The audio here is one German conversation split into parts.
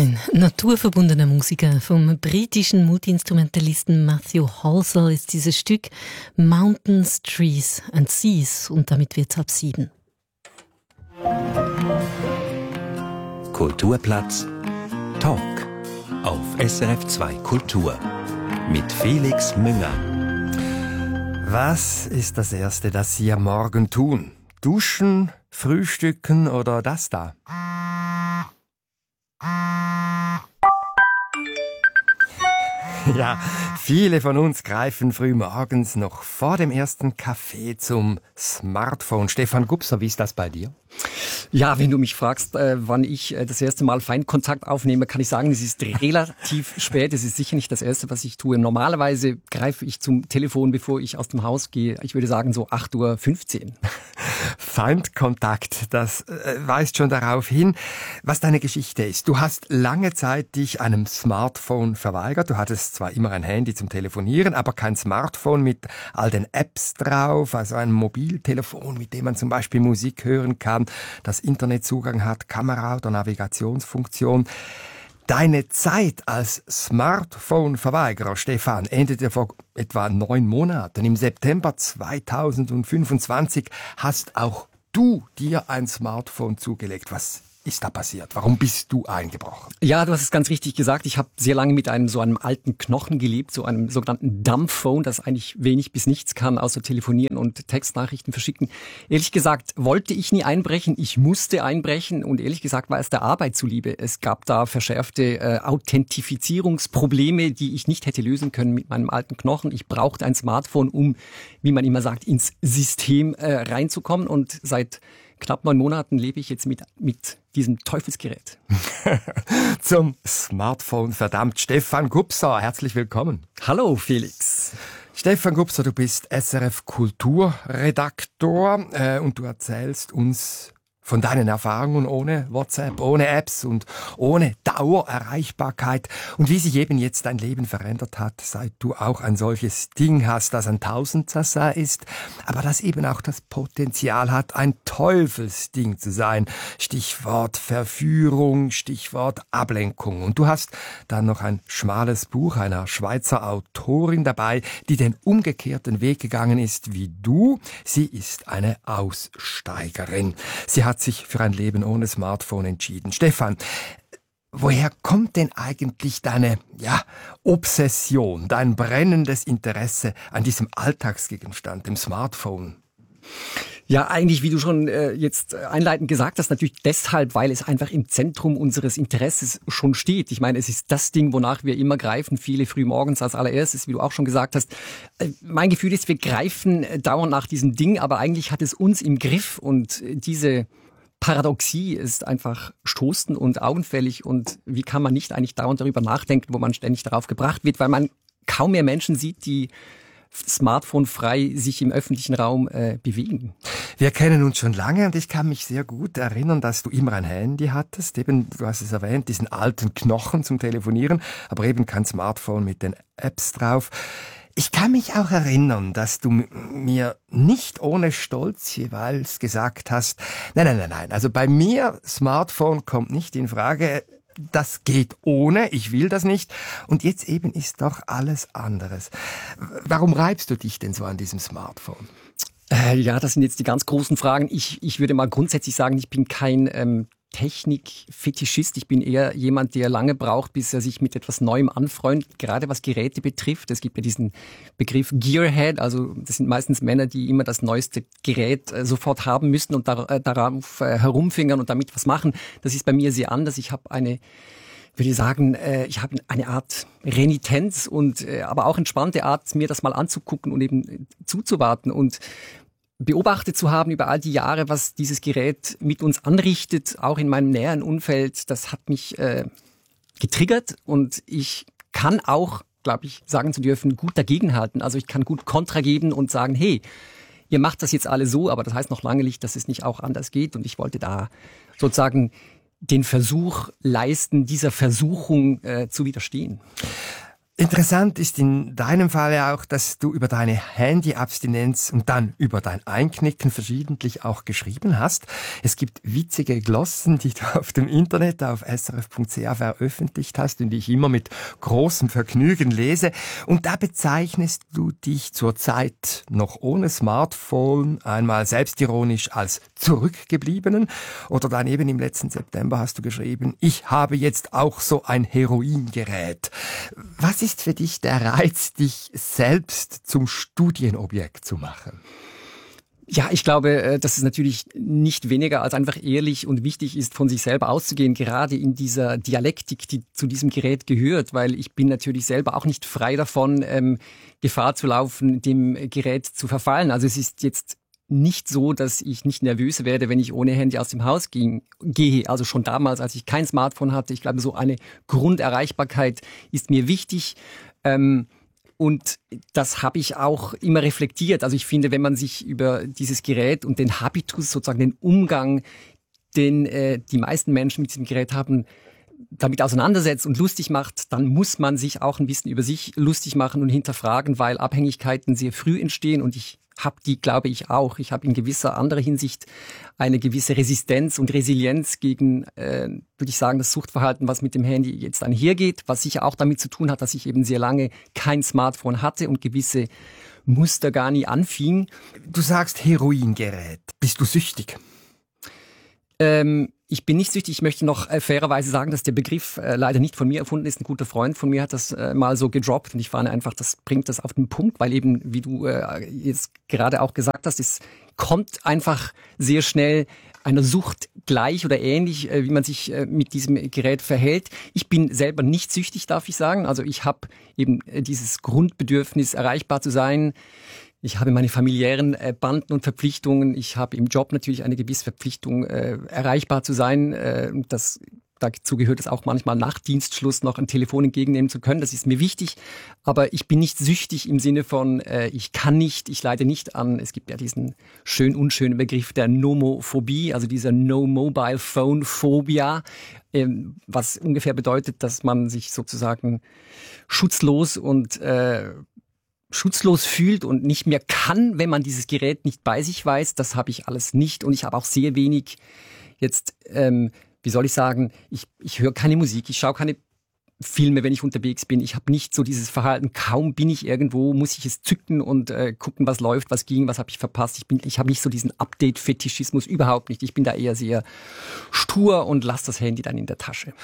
Ein naturverbundener Musiker vom britischen Multiinstrumentalisten Matthew Halsall ist dieses Stück Mountains, Trees and Seas und damit wird's ab 7. Kulturplatz Talk auf SRF 2 Kultur mit Felix Münger. Was ist das Erste, das Sie am Morgen tun? Duschen, frühstücken oder das da? Ja, viele von uns greifen früh morgens noch vor dem ersten Kaffee zum Smartphone. Stefan Gubser, wie ist das bei dir? Ja, wenn du mich fragst, wann ich das erste Mal Feinkontakt aufnehme, kann ich sagen, es ist relativ spät. Es ist sicher nicht das Erste, was ich tue. Normalerweise greife ich zum Telefon, bevor ich aus dem Haus gehe. Ich würde sagen so 8:15 Uhr. Feindkontakt, das weist schon darauf hin, was deine Geschichte ist. Du hast lange Zeit dich einem Smartphone verweigert. Du hattest zwar immer ein Handy zum Telefonieren, aber kein Smartphone mit all den Apps drauf, also ein Mobiltelefon, mit dem man zum Beispiel Musik hören kann, das Internetzugang hat, Kamera oder Navigationsfunktion. Deine Zeit als Smartphone-Verweigerer, Stefan, endete vor etwa 9 Monaten. Im September 2025 hast auch du dir ein Smartphone zugelegt. Was ist da passiert? Warum bist du eingebrochen? Ja, du hast es ganz richtig gesagt. Ich habe sehr lange mit so einem alten Knochen gelebt, so einem sogenannten Dumbphone, das eigentlich wenig bis nichts kann, außer telefonieren und Textnachrichten verschicken. Ehrlich gesagt wollte ich nie einbrechen. Ich musste einbrechen und ehrlich gesagt war es der Arbeit zuliebe. Es gab da verschärfte Authentifizierungsprobleme, die ich nicht hätte lösen können mit meinem alten Knochen. Ich brauchte ein Smartphone, um, wie man immer sagt, ins System reinzukommen. Und seit knapp 9 Monaten lebe ich jetzt mit diesem Teufelsgerät. Zum Smartphone, verdammt. Stefan Gubser, herzlich willkommen. Hallo Felix. Stefan Gubser, du bist SRF Kulturredaktor und du erzählst uns von deinen Erfahrungen ohne WhatsApp, ohne Apps und ohne Dauererreichbarkeit und wie sich eben jetzt dein Leben verändert hat, seit du auch ein solches Ding hast, das ein Tausendsassa ist, aber das eben auch das Potenzial hat, ein Teufelsding zu sein. Stichwort Verführung, Stichwort Ablenkung. Und du hast dann noch ein schmales Buch einer Schweizer Autorin dabei, die den umgekehrten Weg gegangen ist wie du. Sie ist eine Aussteigerin. Sie hat sich für ein Leben ohne Smartphone entschieden. Stefan, woher kommt denn eigentlich deine Obsession, dein brennendes Interesse an diesem Alltagsgegenstand, dem Smartphone? Ja, eigentlich, wie du schon jetzt einleitend gesagt hast, natürlich deshalb, weil es einfach im Zentrum unseres Interesses schon steht. Ich meine, es ist das Ding, wonach wir immer greifen, viele früh morgens als allererstes, wie du auch schon gesagt hast. Mein Gefühl ist, wir greifen dauernd nach diesem Ding, aber eigentlich hat es uns im Griff und diese Paradoxie ist einfach stoßend und augenfällig und wie kann man nicht eigentlich dauernd darüber nachdenken, wo man ständig darauf gebracht wird, weil man kaum mehr Menschen sieht, die smartphone-frei sich im öffentlichen Raum bewegen. Wir kennen uns schon lange und ich kann mich sehr gut erinnern, dass du immer ein Handy hattest. Eben, du hast es erwähnt, diesen alten Knochen zum Telefonieren, aber eben kein Smartphone mit den Apps drauf. Ich kann mich auch erinnern, dass du mir nicht ohne Stolz jeweils gesagt hast, nein, also bei mir Smartphone kommt nicht in Frage, das geht ohne, ich will das nicht. Und jetzt eben ist doch alles anderes. Warum reibst du dich denn so an diesem Smartphone? Ja, das sind jetzt die ganz großen Fragen. Ich würde mal grundsätzlich sagen, ich bin kein Technik-Fetischist. Ich bin eher jemand, der lange braucht, bis er sich mit etwas Neuem anfreundet, gerade was Geräte betrifft. Es gibt ja diesen Begriff Gearhead, also das sind meistens Männer, die immer das neueste Gerät sofort haben müssen und darauf herumfingern und damit was machen. Das ist bei mir sehr anders. Ich habe eine Art Renitenz und aber auch entspannte Art, mir das mal anzugucken und eben zuzuwarten und beobachtet zu haben über all die Jahre, was dieses Gerät mit uns anrichtet, auch in meinem näheren Umfeld, das hat mich getriggert und ich kann auch, glaube ich, sagen zu dürfen, gut dagegenhalten. Also ich kann gut Kontra geben und sagen, hey, ihr macht das jetzt alle so, aber das heißt noch lange nicht, dass es nicht auch anders geht und ich wollte da sozusagen den Versuch leisten, dieser Versuchung zu widerstehen. Interessant ist in deinem Fall ja auch, dass du über deine Handy-Abstinenz und dann über dein Einknicken verschiedentlich auch geschrieben hast. Es gibt witzige Glossen, die du auf dem Internet auf srf.ch veröffentlicht hast und die ich immer mit großem Vergnügen lese. Und da bezeichnest du dich zur Zeit noch ohne Smartphone einmal selbstironisch als Zurückgebliebenen. Oder dann eben im letzten September hast du geschrieben, ich habe jetzt auch so ein Heroingerät. Was ist für dich der Reiz, dich selbst zum Studienobjekt zu machen? Ja, ich glaube, dass es natürlich nicht weniger als einfach ehrlich und wichtig ist, von sich selber auszugehen, gerade in dieser Dialektik, die zu diesem Gerät gehört, weil ich bin natürlich selber auch nicht frei davon, Gefahr zu laufen, dem Gerät zu verfallen. Also es ist jetzt nicht so, dass ich nicht nervös werde, wenn ich ohne Handy aus dem Haus gehe. Also schon damals, als ich kein Smartphone hatte. Ich glaube, so eine Grunderreichbarkeit ist mir wichtig. Und das habe ich auch immer reflektiert. Also ich finde, wenn man sich über dieses Gerät und den Habitus, sozusagen den Umgang, den die meisten Menschen mit diesem Gerät haben, damit auseinandersetzt und lustig macht, dann muss man sich auch ein bisschen über sich lustig machen und hinterfragen, weil Abhängigkeiten sehr früh entstehen und ich habe die, glaube ich, auch. Ich habe in gewisser anderer Hinsicht eine gewisse Resistenz und Resilienz gegen, würde ich sagen, das Suchtverhalten, was mit dem Handy jetzt einhergeht, was sicher auch damit zu tun hat, dass ich eben sehr lange kein Smartphone hatte und gewisse Muster gar nie anfing. Du sagst Heroingerät. Bist du süchtig? Ich bin nicht süchtig. Ich möchte noch fairerweise sagen, dass der Begriff leider nicht von mir erfunden ist. Ein guter Freund von mir hat das mal so gedroppt und ich fand einfach, das bringt das auf den Punkt, weil eben, wie du jetzt gerade auch gesagt hast, es kommt einfach sehr schnell einer Sucht gleich oder ähnlich, wie man sich mit diesem Gerät verhält. Ich bin selber nicht süchtig, darf ich sagen. Also ich habe eben dieses Grundbedürfnis, erreichbar zu sein. Ich habe meine familiären Banden und Verpflichtungen. Ich habe im Job natürlich eine gewisse Verpflichtung, erreichbar zu sein. Dazu gehört es auch manchmal nach Dienstschluss noch ein Telefon entgegennehmen zu können. Das ist mir wichtig. Aber ich bin nicht süchtig im Sinne von, ich kann nicht, ich leide nicht an. Es gibt ja diesen schön-unschönen Begriff der Nomophobie, also dieser No-Mobile-Phone-Phobia, was ungefähr bedeutet, dass man sich sozusagen schutzlos fühlt und nicht mehr kann, wenn man dieses Gerät nicht bei sich weiß. Das habe ich alles nicht und ich habe auch sehr wenig jetzt, wie soll ich sagen, ich höre keine Musik, ich schaue keine Filme, wenn ich unterwegs bin. Ich habe nicht so dieses Verhalten, kaum bin ich irgendwo, muss ich es zücken und gucken, was läuft, was ging, was habe ich verpasst. Ich habe nicht so diesen Update-Fetischismus, überhaupt nicht. Ich bin da eher sehr stur und lasse das Handy dann in der Tasche.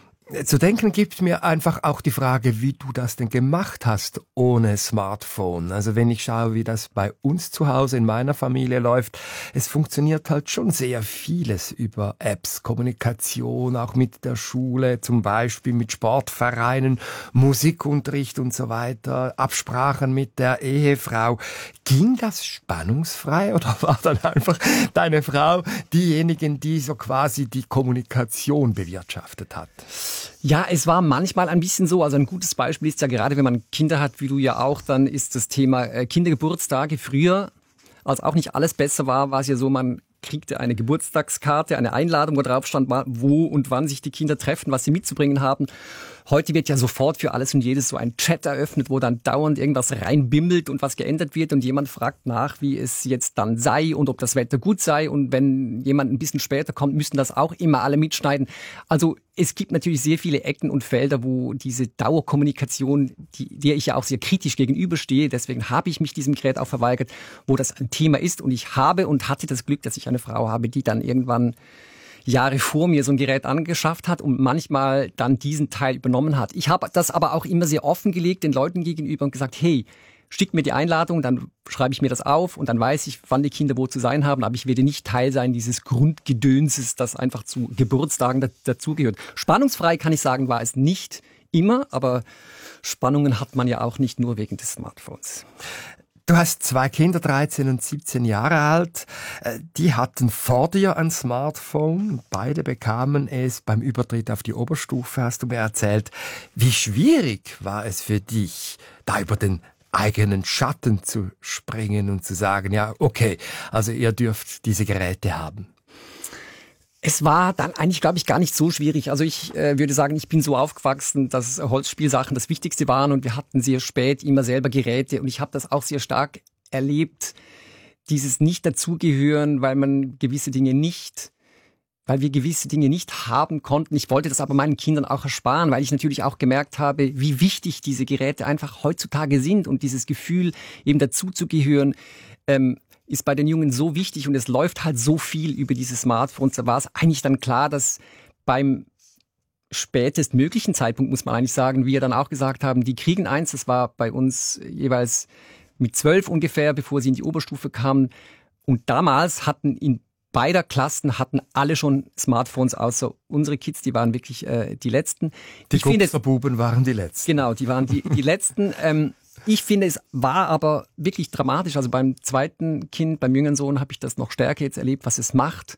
Zu denken gibt mir einfach auch die Frage, wie du das denn gemacht hast ohne Smartphone. Also wenn ich schaue, wie das bei uns zu Hause in meiner Familie läuft, es funktioniert halt schon sehr vieles über Apps, Kommunikation, auch mit der Schule, zum Beispiel mit Sportvereinen, Musikunterricht und so weiter, Absprachen mit der Ehefrau. Ging das spannungsfrei oder war dann einfach deine Frau diejenige, die so quasi die Kommunikation bewirtschaftet hat? Ja, es war manchmal ein bisschen so. Also ein gutes Beispiel ist ja gerade, wenn man Kinder hat, wie du ja auch, dann ist das Thema Kindergeburtstage. Früher, als auch nicht alles besser war, war es ja so, man kriegte eine Geburtstagskarte, eine Einladung, wo drauf stand, wo und wann sich die Kinder treffen, was sie mitzubringen haben. Heute wird ja sofort für alles und jedes so ein Chat eröffnet, wo dann dauernd irgendwas reinbimmelt und was geändert wird und jemand fragt nach, wie es jetzt dann sei und ob das Wetter gut sei und wenn jemand ein bisschen später kommt, müssen das auch immer alle mitschneiden. Also es gibt natürlich sehr viele Ecken und Felder, wo diese Dauerkommunikation, der ich ja auch sehr kritisch gegenüberstehe, deswegen habe ich mich diesem Gerät auch verweigert, wo das ein Thema ist und ich habe und hatte das Glück, dass ich eine Frau habe, die dann irgendwann Jahre vor mir so ein Gerät angeschafft hat und manchmal dann diesen Teil übernommen hat. Ich habe das aber auch immer sehr offengelegt den Leuten gegenüber und gesagt, hey, schickt mir die Einladung, dann schreibe ich mir das auf und dann weiß ich, wann die Kinder wo zu sein haben, aber ich werde nicht Teil sein dieses Grundgedönses, das einfach zu Geburtstagen dazugehört. Spannungsfrei kann ich sagen, war es nicht immer, aber Spannungen hat man ja auch nicht nur wegen des Smartphones. Du hast 2 Kinder, 13 und 17 Jahre alt. Die hatten vor dir ein Smartphone. Beide bekamen es beim Übertritt auf die Oberstufe, hast du mir erzählt. Wie schwierig war es für dich, da über den eigenen Schatten zu springen und zu sagen, ja, okay, also ihr dürft diese Geräte haben? Es war dann eigentlich, glaube ich, gar nicht so schwierig. Also ich würde sagen, ich bin so aufgewachsen, dass Holzspielsachen das Wichtigste waren und wir hatten sehr spät immer selber Geräte und ich habe das auch sehr stark erlebt, dieses Nicht-Dazugehören, weil wir gewisse Dinge nicht haben konnten. Ich wollte das aber meinen Kindern auch ersparen, weil ich natürlich auch gemerkt habe, wie wichtig diese Geräte einfach heutzutage sind und dieses Gefühl, eben dazuzugehören, ist bei den Jungen so wichtig und es läuft halt so viel über diese Smartphones. Da war es eigentlich dann klar, dass beim spätestmöglichen Zeitpunkt, muss man eigentlich sagen, wie wir dann auch gesagt haben, die kriegen eins. Das war bei uns jeweils mit 12 ungefähr, bevor sie in die Oberstufe kamen. Und damals hatten in beider Klassen alle schon Smartphones, außer unsere Kids, die waren wirklich die Letzten. Die Gupferbuben waren die Letzten. Genau, die waren die Letzten. Ich finde, es war aber wirklich dramatisch. Also beim zweiten Kind, beim jüngeren Sohn, habe ich das noch stärker jetzt erlebt, was es macht,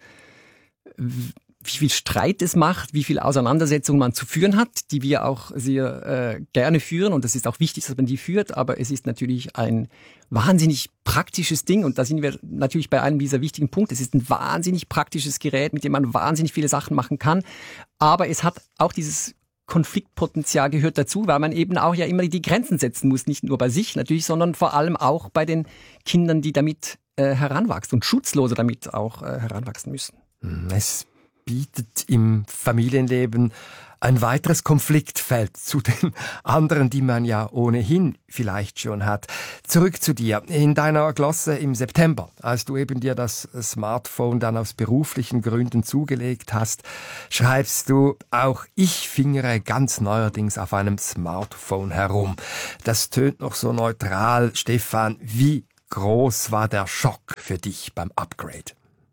wie viel Streit es macht, wie viel Auseinandersetzungen man zu führen hat, die wir auch sehr gerne führen. Und es ist auch wichtig, dass man die führt. Aber es ist natürlich ein wahnsinnig praktisches Ding. Und da sind wir natürlich bei einem dieser wichtigen Punkte. Es ist ein wahnsinnig praktisches Gerät, mit dem man wahnsinnig viele Sachen machen kann. Aber es hat auch dieses Konfliktpotenzial gehört dazu, weil man eben auch ja immer die Grenzen setzen muss, nicht nur bei sich natürlich, sondern vor allem auch bei den Kindern, die damit heranwachsen und Schutzlose damit auch heranwachsen müssen. Es bietet im Familienleben ein weiteres Konfliktfeld zu den anderen, die man ja ohnehin vielleicht schon hat. Zurück zu dir. In deiner Glosse im September, als du eben dir das Smartphone dann aus beruflichen Gründen zugelegt hast, schreibst du, auch ich fingere ganz neuerdings auf einem Smartphone herum. Das tönt noch so neutral. Stefan, wie groß war der Schock für dich beim Upgrade?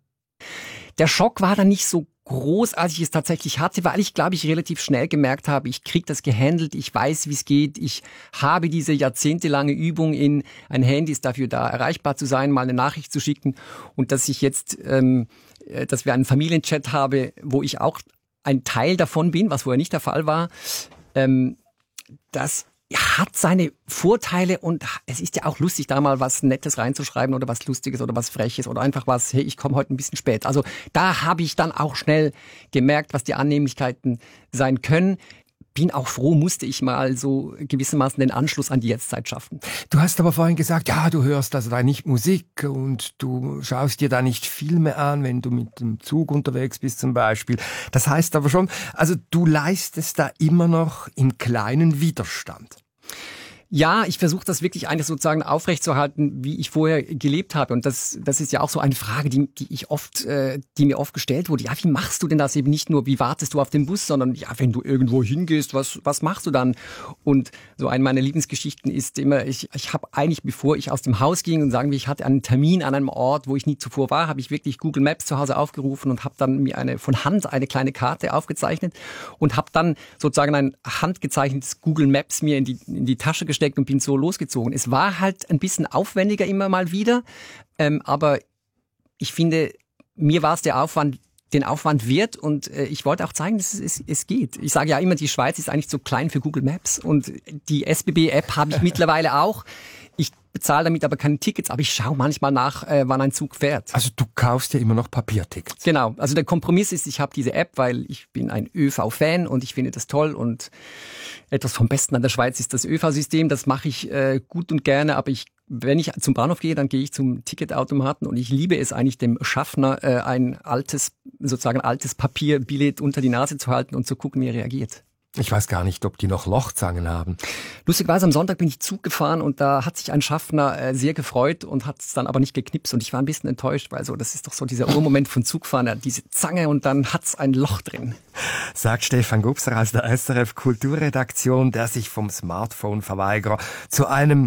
Der Schock war dann nicht so groß, als ich es tatsächlich hatte, weil ich, glaube ich, relativ schnell gemerkt habe, ich kriege das gehandelt, ich weiß, wie es geht, ich habe diese jahrzehntelange Übung in ein Handy ist dafür da, erreichbar zu sein, mal eine Nachricht zu schicken und dass ich jetzt, dass wir einen Familienchat habe, wo ich auch ein Teil davon bin, was vorher nicht der Fall war, das hat seine Vorteile und es ist ja auch lustig, da mal was Nettes reinzuschreiben oder was Lustiges oder was Freches oder einfach was, hey, ich komme heute ein bisschen spät. Also da habe ich dann auch schnell gemerkt, was die Annehmlichkeiten sein können. Bin auch froh, musste ich mal so gewissermaßen den Anschluss an die Jetztzeit schaffen. Du hast aber vorhin gesagt, ja, du hörst also da nicht Musik und du schaust dir da nicht Filme an, wenn du mit dem Zug unterwegs bist zum Beispiel. Das heißt aber schon, also du leistest da immer noch im kleinen Widerstand. Ja, ich versuche das wirklich eigentlich sozusagen aufrechtzuerhalten, wie ich vorher gelebt habe. Und das ist ja auch so eine Frage, die mir oft gestellt wurde. Ja, wie machst du denn das eben nicht nur, wie wartest du auf den Bus, sondern ja, wenn du irgendwo hingehst, was machst du dann? Und so eine meiner Lieblingsgeschichten ist immer, ich habe eigentlich, bevor ich aus dem Haus ging und sagen wir, ich hatte einen Termin an einem Ort, wo ich nie zuvor war, habe ich wirklich Google Maps zu Hause aufgerufen und habe dann mir von Hand eine kleine Karte aufgezeichnet und habe dann sozusagen ein handgezeichnetes Google Maps mir in die Tasche gestellt und bin so losgezogen. Es war halt ein bisschen aufwendiger immer mal wieder, aber ich finde, mir war es den Aufwand wert und ich wollte auch zeigen, dass es geht. Ich sage ja immer, die Schweiz ist eigentlich zu klein für Google Maps und die SBB-App habe ich mittlerweile auch. Ich bezahle damit aber keine Tickets, aber ich schaue manchmal nach, wann ein Zug fährt. Also du kaufst ja immer noch Papiertickets. Genau, also der Kompromiss ist, ich habe diese App, weil ich bin ein ÖV-Fan und ich finde das toll und etwas vom Besten an der Schweiz ist das ÖV-System, das mache ich gut und gerne, aber wenn ich zum Bahnhof gehe, dann gehe ich zum Ticketautomaten und ich liebe es eigentlich, dem Schaffner ein altes Papierbillett unter die Nase zu halten und zu gucken, wie er reagiert. Ich weiß gar nicht, ob die noch Lochzangen haben. Lustigerweise am Sonntag bin ich Zug gefahren und da hat sich ein Schaffner sehr gefreut und hat es dann aber nicht geknipst und ich war ein bisschen enttäuscht, weil das ist doch so dieser Urmoment von Zugfahren, diese Zange und dann hat's ein Loch drin. Sagt Stefan Gubser aus der SRF Kulturredaktion, der sich vom Smartphone-Verweigerer zu einem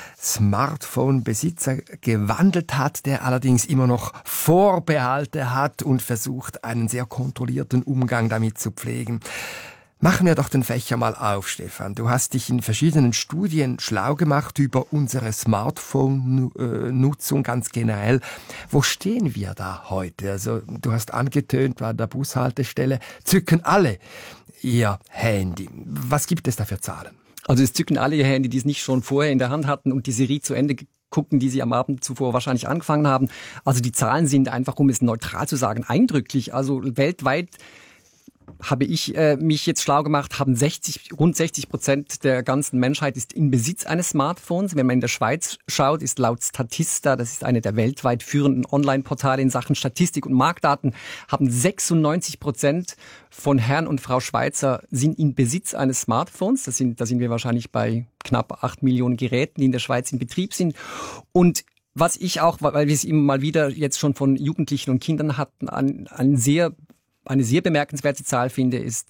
Smartphone-Besitzer gewandelt hat, der allerdings immer noch Vorbehalte hat und versucht, einen sehr kontrollierten Umgang damit zu pflegen. Machen wir doch den Fächer mal auf, Stefan. Du hast dich in verschiedenen Studien schlau gemacht über unsere Smartphone-Nutzung ganz generell. Wo stehen wir da heute? Also, du hast angetönt, bei der Bushaltestelle zücken alle ihr Handy. Was gibt es da für Zahlen? Also es zücken alle ihr Handy, die es nicht schon vorher in der Hand hatten und die Serie zu Ende gucken, die sie am Abend zuvor wahrscheinlich angefangen haben. Also die Zahlen sind einfach, um es neutral zu sagen, eindrücklich. Also weltweit habe ich mich jetzt schlau gemacht, rund 60% der ganzen Menschheit ist in Besitz eines Smartphones. Wenn man in der Schweiz schaut, ist laut Statista, das ist eine der weltweit führenden Online-Portale in Sachen Statistik und Marktdaten, haben 96% von Herrn und Frau Schweizer sind in Besitz eines Smartphones. Da sind wir wahrscheinlich bei knapp 8 Millionen Geräten, die in der Schweiz in Betrieb sind. Und was ich auch, weil wir es immer mal wieder jetzt schon von Jugendlichen und Kindern hatten, eine sehr bemerkenswerte Zahl finde, ist,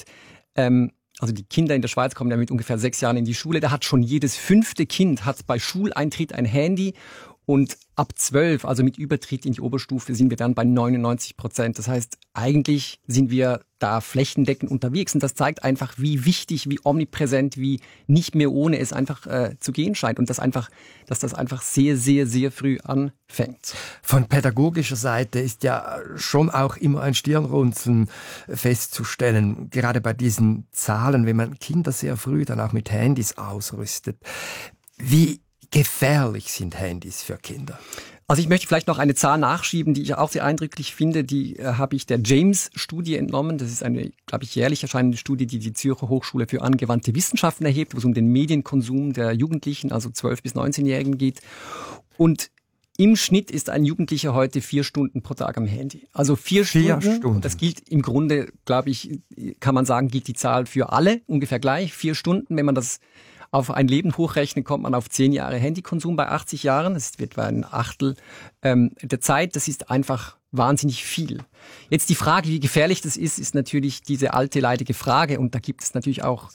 also die Kinder in der Schweiz kommen ja mit ungefähr 6 Jahren in die Schule. Da hat schon jedes 5. Kind hat bei Schuleintritt ein Handy. Und ab 12, also mit Übertritt in die Oberstufe, sind wir dann bei 99%. Das heißt, eigentlich sind wir da flächendeckend unterwegs. Und das zeigt einfach, wie wichtig, wie omnipräsent, wie nicht mehr ohne es einfach zu gehen scheint. Und dass das einfach sehr, sehr, sehr früh anfängt. Von pädagogischer Seite ist ja schon auch immer ein Stirnrunzeln festzustellen. Gerade bei diesen Zahlen, wenn man Kinder sehr früh dann auch mit Handys ausrüstet. Wie gefährlich sind Handys für Kinder? Also ich möchte vielleicht noch eine Zahl nachschieben, die ich auch sehr eindrücklich finde. Die habe ich der James-Studie entnommen. Das ist eine, glaube ich, jährlich erscheinende Studie, die die Zürcher Hochschule für angewandte Wissenschaften erhebt, wo es um den Medienkonsum der Jugendlichen, also 12- bis 19-Jährigen geht. Und im Schnitt ist ein Jugendlicher heute 4 Stunden pro Tag am Handy. Also 4 Stunden. Das gilt im Grunde, glaube ich, kann man sagen, gilt die Zahl für alle ungefähr gleich. 4 Stunden, wenn man das auf ein Leben hochrechnen, kommt man auf 10 Jahre Handykonsum bei 80 Jahren. Das wird bei ein Achtel der Zeit. Das ist einfach wahnsinnig viel. Jetzt die Frage, wie gefährlich das ist natürlich diese alte, leidige Frage. Und da gibt es natürlich auch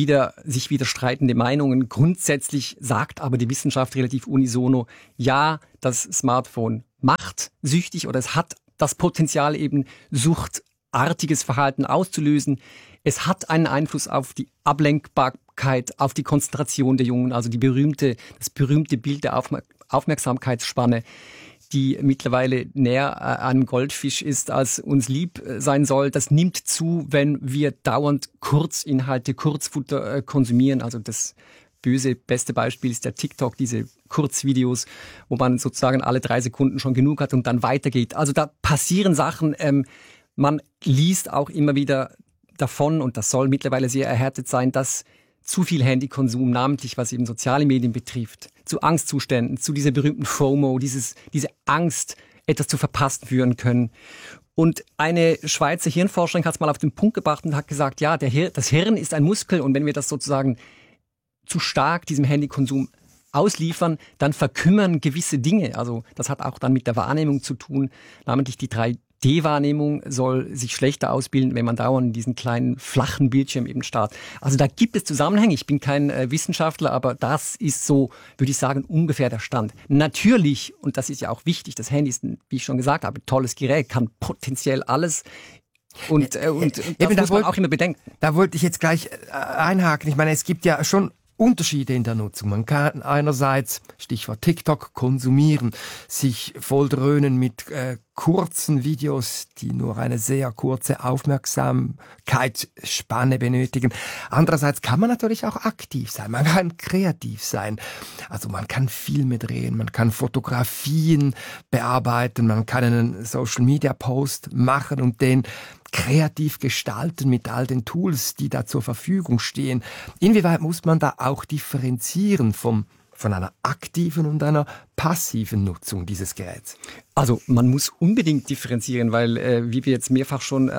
sich widerstreitende Meinungen. Grundsätzlich sagt aber die Wissenschaft relativ unisono, ja, das Smartphone macht süchtig oder es hat das Potenzial, eben suchtartiges Verhalten auszulösen. Es hat einen Einfluss auf die Ablenkbarkeit, auf die Konzentration der Jungen, also das berühmte Bild der Aufmerksamkeitsspanne, die mittlerweile näher einem Goldfisch ist, als uns lieb sein soll. Das nimmt zu, wenn wir dauernd Kurzinhalte, Kurzfutter konsumieren. Also das beste Beispiel ist der TikTok, diese Kurzvideos, wo man sozusagen alle 3 Sekunden schon genug hat und dann weitergeht. Also da passieren Sachen. Man liest auch immer wieder davon, und das soll mittlerweile sehr erhärtet sein, dass zu viel Handykonsum, namentlich was eben soziale Medien betrifft, zu Angstzuständen, zu dieser berühmten FOMO, diese Angst, etwas zu verpassen, führen können. Und eine Schweizer Hirnforscherin hat es mal auf den Punkt gebracht und hat gesagt, ja, das Hirn ist ein Muskel, und wenn wir das sozusagen zu stark diesem Handykonsum ausliefern, dann verkümmern gewisse Dinge. Also das hat auch dann mit der Wahrnehmung zu tun, namentlich die 3D-Wahrnehmung soll sich schlechter ausbilden, wenn man dauernd in diesen kleinen, flachen Bildschirm eben starrt. Also da gibt es Zusammenhänge. Ich bin kein Wissenschaftler, aber das ist so, würde ich sagen, ungefähr der Stand. Natürlich, und das ist ja auch wichtig, das Handy ist, wie ich schon gesagt habe, ein tolles Gerät, kann potenziell alles. Und das muss man auch immer bedenken. Da wollte ich jetzt gleich einhaken. Ich meine, es gibt ja schon Unterschiede in der Nutzung. Man kann einerseits, Stichwort TikTok, konsumieren, sich volldröhnen mit kurzen Videos, die nur eine sehr kurze Aufmerksamkeitsspanne benötigen. Andererseits kann man natürlich auch aktiv sein, man kann kreativ sein. Also man kann Filme drehen, man kann Fotografien bearbeiten, man kann einen Social-Media-Post machen und den kreativ gestalten mit all den Tools, die da zur Verfügung stehen. Inwieweit muss man da auch differenzieren von einer aktiven und einer passiven Nutzung dieses Geräts? Also man muss unbedingt differenzieren, weil wie wir jetzt mehrfach schon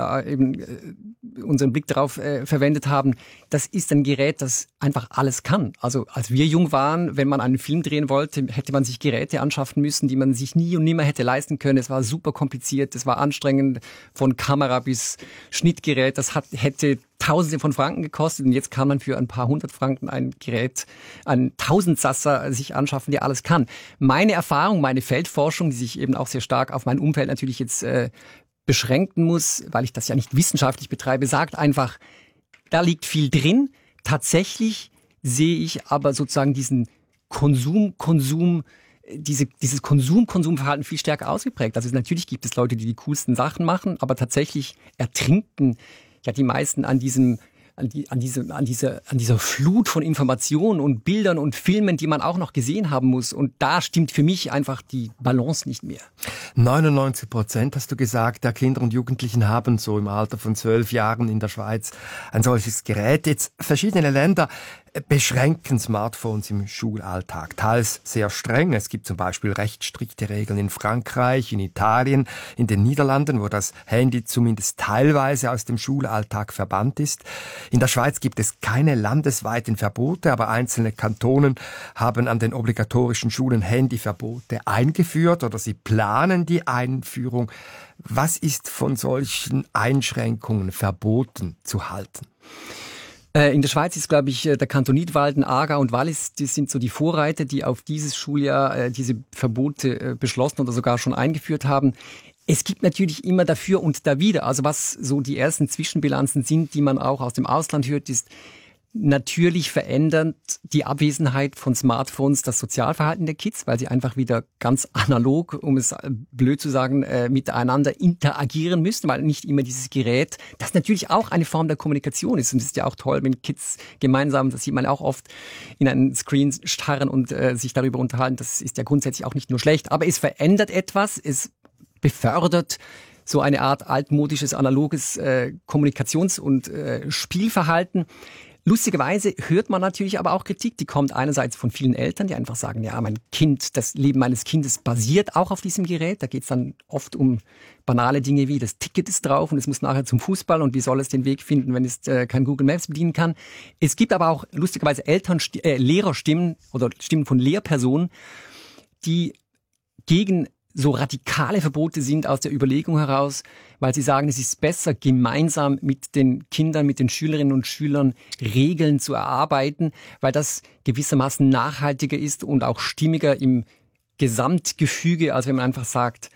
unseren Blick darauf verwendet haben, das ist ein Gerät, das einfach alles kann. Also als wir jung waren, wenn man einen Film drehen wollte, hätte man sich Geräte anschaffen müssen, die man sich nie und nimmer hätte leisten können. Es war super kompliziert, es war anstrengend, von Kamera bis Schnittgerät. Das hätte Tausende von Franken gekostet, und jetzt kann man für ein paar 100 Franken ein Gerät, einen Tausendsasser sich anschaffen, der alles kann. Meine Erfahrung, meine Feldforschung, die sich eben auch sehr stark auf mein Umfeld natürlich jetzt beschränken muss, weil ich das ja nicht wissenschaftlich betreibe, sagt einfach, da liegt viel drin. Tatsächlich sehe ich aber sozusagen diesen dieses Konsumverhalten viel stärker ausgeprägt. Also natürlich gibt es Leute, die die coolsten Sachen machen, aber tatsächlich ertrinken ja die meisten an diesem dieser Flut von Informationen und Bildern und Filmen, die man auch noch gesehen haben muss. Und da stimmt für mich einfach die Balance nicht mehr. 99% hast du gesagt, der Kinder und Jugendlichen haben so im Alter von 12 Jahren in der Schweiz ein solches Gerät. Jetzt verschiedene Länder beschränken Smartphones im Schulalltag, teils sehr streng. Es gibt zum Beispiel recht strikte Regeln in Frankreich, in Italien, in den Niederlanden, wo das Handy zumindest teilweise aus dem Schulalltag verbannt ist. In der Schweiz gibt es keine landesweiten Verbote, aber einzelne Kantonen haben an den obligatorischen Schulen Handyverbote eingeführt oder sie planen die Einführung. Was ist von solchen Einschränkungen, Verboten zu halten? In der Schweiz ist, glaube ich, der Kanton Nidwalden, Aargau und Wallis, die sind so die Vorreiter, die auf dieses Schuljahr diese Verbote beschlossen oder sogar schon eingeführt haben. Es gibt natürlich immer dafür und dawider. Also was so die ersten Zwischenbilanzen sind, die man auch aus dem Ausland hört, ist, natürlich verändert die Abwesenheit von Smartphones das Sozialverhalten der Kids, weil sie einfach wieder ganz analog, um es blöd zu sagen, miteinander interagieren müssen, weil nicht immer dieses Gerät, das natürlich auch eine Form der Kommunikation ist. Und es ist ja auch toll, wenn Kids gemeinsam, das sieht man auch oft, in einen Screen starren und sich darüber unterhalten. Das ist ja grundsätzlich auch nicht nur schlecht, aber es verändert etwas, es befördert so eine Art altmodisches, analoges Kommunikations- und Spielverhalten. Lustigerweise hört man natürlich aber auch Kritik, die kommt einerseits von vielen Eltern, die einfach sagen, ja, das Leben meines Kindes basiert auch auf diesem Gerät. Da geht es dann oft um banale Dinge wie, das Ticket ist drauf und es muss nachher zum Fußball und wie soll es den Weg finden, wenn es kein Google Maps bedienen kann. Es gibt aber auch lustigerweise Lehrerstimmen oder Stimmen von Lehrpersonen, die gegen so radikale Verbote sind aus der Überlegung heraus, weil sie sagen, es ist besser, gemeinsam mit den Kindern, mit den Schülerinnen und Schülern Regeln zu erarbeiten, weil das gewissermaßen nachhaltiger ist und auch stimmiger im Gesamtgefüge, als wenn man einfach sagt,